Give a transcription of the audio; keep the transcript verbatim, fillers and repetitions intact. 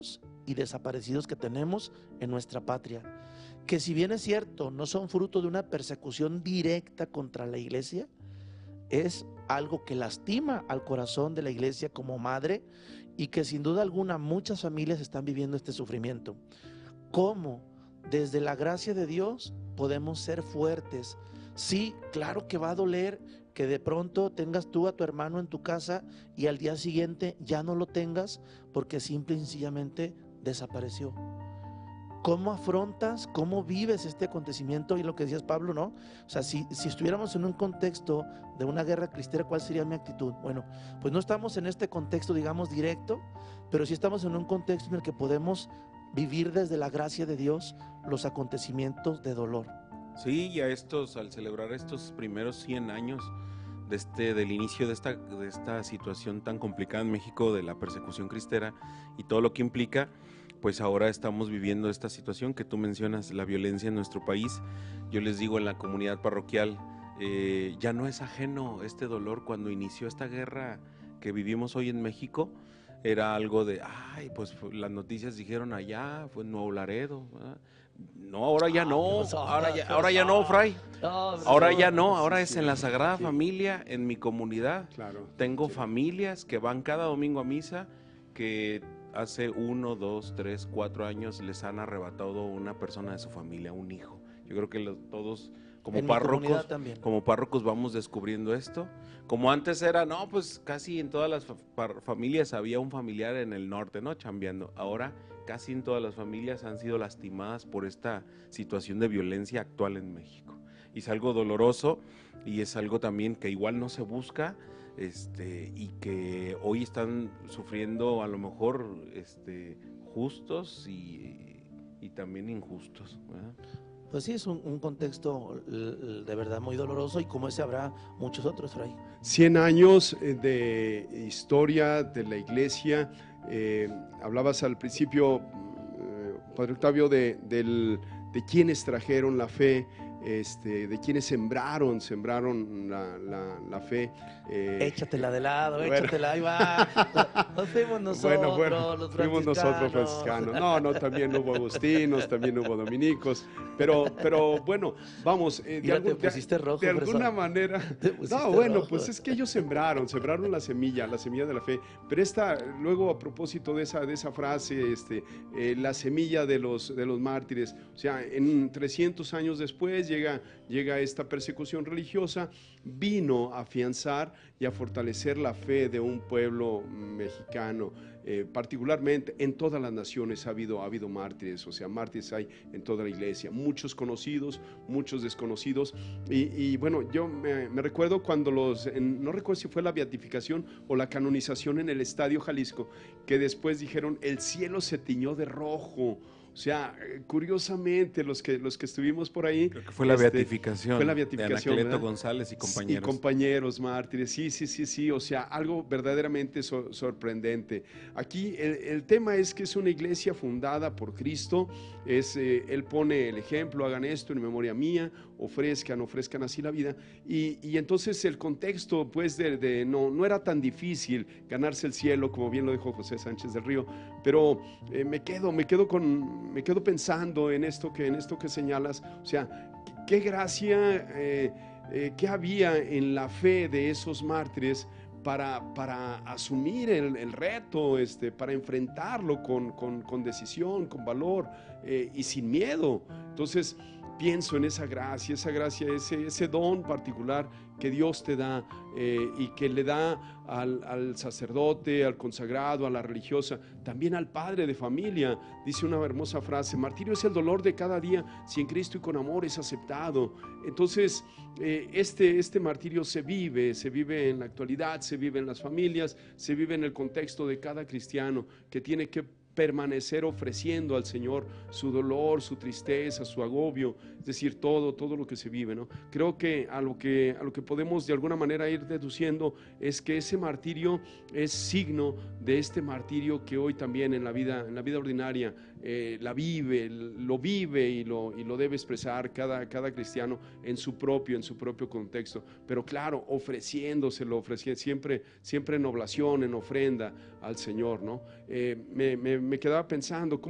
y desaparecidos que tenemos en nuestra patria, que si bien es cierto, no son fruto de una persecución directa contra la iglesia, es algo que lastima al corazón de la iglesia como madre y que sin duda alguna muchas familias están viviendo este sufrimiento. ¿Cómo desde la gracia de Dios podemos ser fuertes? Sí, claro que va a doler que de pronto tengas tú a tu hermano en tu casa y al día siguiente ya no lo tengas porque simple y sencillamente desapareció. ¿Cómo afrontas, cómo vives este acontecimiento? Y lo que decías, Pablo, ¿no? O sea, si, si estuviéramos en un contexto de una guerra cristera, ¿cuál sería mi actitud? Bueno, pues no estamos en este contexto, digamos, directo, pero sí estamos en un contexto en el que podemos vivir desde la gracia de Dios los acontecimientos de dolor. Sí, y a estos, al celebrar estos primeros cien años de este, del inicio de esta, de esta situación tan complicada en México, de la persecución cristera y todo lo que implica, pues ahora estamos viviendo esta situación que tú mencionas, la violencia en nuestro país. Yo les digo en la comunidad parroquial, eh, ya no es ajeno este dolor. Cuando inició esta guerra que vivimos hoy en México, era algo de, ay, pues las noticias dijeron allá, fue en Nuevo Laredo, ¿verdad? No, ahora ya no, ahora ya, ahora ya no, Fray, ahora ya no, ahora es en la Sagrada Familia, en mi comunidad. Claro, tengo sí. familias que van cada domingo a misa, que hace uno, dos, tres, cuatro años les han arrebatado una persona de su familia, un hijo. Yo creo que los, todos como En mi párrocos, comunidad también. como párrocos vamos descubriendo esto. Como antes era, no, pues casi en todas las fa familias había un familiar en el norte, ¿no? Chambeando. Ahora casi en todas las familias han sido lastimadas por esta situación de violencia actual en México. Y es algo doloroso y es algo también que igual no se busca, este, y que hoy están sufriendo a lo mejor este, justos y, y también injustos, ¿verdad? Pues sí, es un, un contexto de verdad muy doloroso y como ese habrá muchos otros, Fray. Cien años de historia de la iglesia. Eh, hablabas al principio, eh, Padre Octavio, de, del, de quienes trajeron la fe, este, de quienes sembraron, sembraron la, la, la fe. Eh, échatela de lado, bueno, échatela, ahí va. Nos fuimos nosotros, bueno, bueno, los fuimos nosotros franciscanos. No, no, también hubo agustinos, también hubo dominicos, pero, pero bueno, vamos, eh, de, Mira, algún, te pusiste de, rojo, de alguna persona. manera. No, bueno, rojo. Pues es que ellos sembraron, sembraron la semilla, la semilla de la fe. Pero esta, luego a propósito de esa, de esa frase, este, eh, la semilla de los, de los mártires, o sea, en trescientos años después llega, llega esta persecución religiosa, vino a afianzar y a fortalecer la fe de un pueblo mexicano, eh, particularmente en todas las naciones ha habido, ha habido mártires, o sea, mártires hay en toda la iglesia, muchos conocidos, muchos desconocidos, y, y bueno, yo me, me recuerdo cuando los, en, no recuerdo si fue la beatificación o la canonización en el Estadio Jalisco, que después dijeron, el cielo se tiñó de rojo. O sea, curiosamente, los que, los que estuvimos por ahí. Creo que fue la este, beatificación. Fue la beatificación. De Anacleto González y compañeros. Y compañeros mártires. Sí, sí, sí, sí. O sea, algo verdaderamente so, sorprendente. Aquí el, el tema es que es una iglesia fundada por Cristo. Es, eh, él pone el ejemplo: hagan esto en memoria mía, ofrezcan, ofrezcan así la vida. Y, y entonces el contexto, pues, de, de no, no era tan difícil ganarse el cielo, como bien lo dijo José Sánchez del Río. Pero eh, me quedo, me quedo con. Me quedo pensando en esto que, en esto que señalas, o sea, qué gracia, eh, eh, qué había en la fe de esos mártires para, para asumir el, el reto, este, para enfrentarlo con, con, con decisión, con valor eh, y sin miedo. Entonces, pienso en esa gracia, esa gracia, ese, ese don particular que Dios te da eh, y que le da al, al sacerdote, al consagrado, a la religiosa, también al padre de familia. Dice una hermosa frase: martirio es el dolor de cada día, si en Cristo y con amor es aceptado. Entonces, eh, este, este martirio se vive, se vive en la actualidad, se vive en las familias, se vive en el contexto de cada cristiano que tiene que permanecer ofreciendo al Señor su dolor, su tristeza, su agobio, es decir, todo, todo lo que se vive, ¿no? Creo que a lo que, a lo que podemos de alguna manera ir deduciendo es que ese martirio es signo de este martirio que hoy también en la vida, en la vida ordinaria eh, la vive, lo vive y lo, y lo debe expresar cada, cada cristiano en su propio, en su propio contexto, pero claro, ofreciéndoselo, ofreciendo siempre, siempre en oblación, en ofrenda al Señor, ¿no? Eh, me, me me quedaba pensando,